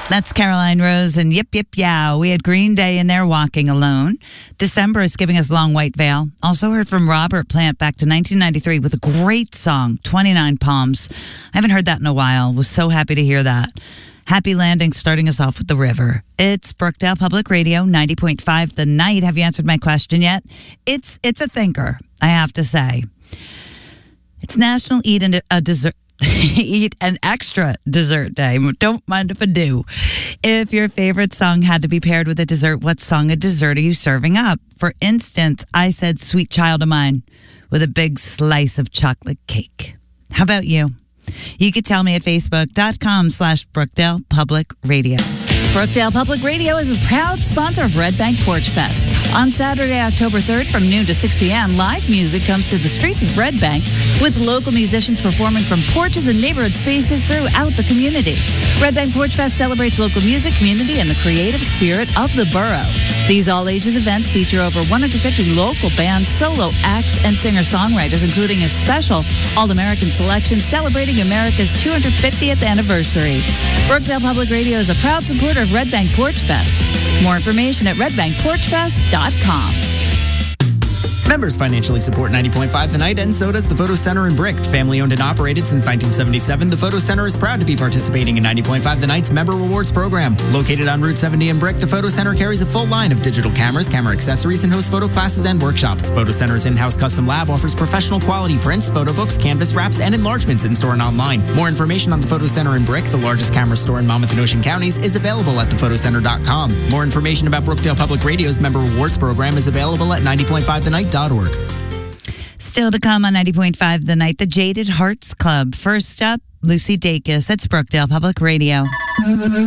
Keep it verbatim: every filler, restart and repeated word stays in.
That's Caroline Rose and Yip Yip Yow. We had Green Day in there, Walking Alone. December is giving us Long White Veil. Also heard from Robert Plant back to nineteen ninety-three with a great song, twenty-nine Palms. I haven't heard that in a while. Was so happy to hear that. Happy Landing starting us off with The River. It's Brookdale Public Radio, ninety point five The Night. Have you answered my question yet? It's it's a thinker, I have to say. It's National Eat and a Dessert... Eat an extra dessert day. Don't mind if I do. If your favorite song had to be paired with a dessert, what song of dessert are you serving up? For instance, I said Sweet Child of Mine with a big slice of chocolate cake. How about you? You could tell me at facebook.com slash Brookdale Public Radio. Brookdale Public Radio is a proud sponsor of Red Bank Porch Fest. On Saturday, October third from noon to six p.m., live music comes to the streets of Red Bank with local musicians performing from porches and neighborhood spaces throughout the community. Red Bank Porch Fest celebrates local music, community, and the creative spirit of the borough. These all-ages events feature over one hundred fifty local bands, solo acts, and singer-songwriters, including a special All-American selection celebrating America's two hundred fiftieth anniversary. Brookdale Public Radio is a proud supporter of Red Bank Porch Fest. More information at red bank porch fest dot com. Members financially support ninety point five The Night, and so does the Photo Center in Brick. Family owned and operated since nineteen seventy-seven, the Photo Center is proud to be participating in ninety point five The Night's Member Rewards program. Located on Route seventy in Brick, the Photo Center carries a full line of digital cameras, camera accessories, and hosts photo classes and workshops. Photo Center's in-house custom lab offers professional quality prints, photo books, canvas wraps, and enlargements in-store and online. More information on the Photo Center in Brick, the largest camera store in Monmouth and Ocean counties, is available at the photo center dot com. More information about Brookdale Public Radio's Member Rewards program is available at ninety point five the night dot org. Still to come on ninety point five The Night, the Jaded Hearts Club. First up, Lucy Dacus. That's Brookdale Public Radio.